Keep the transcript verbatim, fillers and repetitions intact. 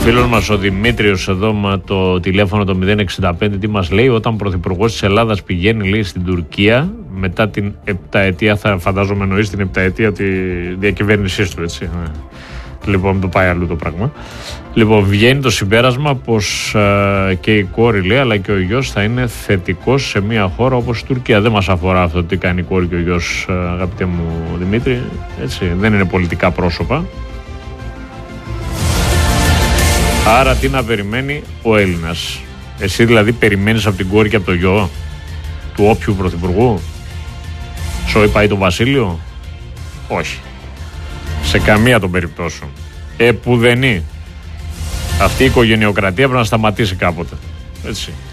Φίλος μας ο Δημήτριος εδώ με το τηλέφωνο το μηδέν εξήντα πέντε τι μας λέει? Όταν ο πρωθυπουργός της Ελλάδας πηγαίνει, λέει, στην Τουρκία μετά την επταετία, θα φαντάζομαι εννοείς την επταετία τη διακυβέρνησής του, έτσι. Λοιπόν, μην το πάει αλλού το πράγμα. Λοιπόν, βγαίνει το συμπέρασμα πως ε, και η κόρη, λέει, αλλά και ο γιος θα είναι θετικός σε μια χώρα όπως η Τουρκία. Δεν μας αφορά αυτό τι κάνει η κόρη και ο γιος, ε, αγαπητέ μου Δημήτρη, έτσι. Δεν είναι πολιτικά πρόσωπα. Άρα τι να περιμένει ο Έλληνας? Εσύ δηλαδή περιμένεις από την κόρη και από το γιο του όποιου πρωθυπουργού? Σοϊ πάει το Βασίλειο? Όχι. Σε καμία των περιπτώσεων. Επουδενή. Αυτή η οικογενειοκρατία πρέπει να σταματήσει κάποτε. Έτσι.